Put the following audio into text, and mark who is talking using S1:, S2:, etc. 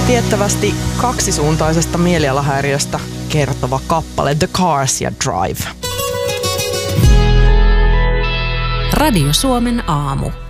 S1: Tiettävästi kaksisuuntaisesta mielialahäiriöstä kertova kappale The Cars ja Drive.
S2: Radio Suomen aamu.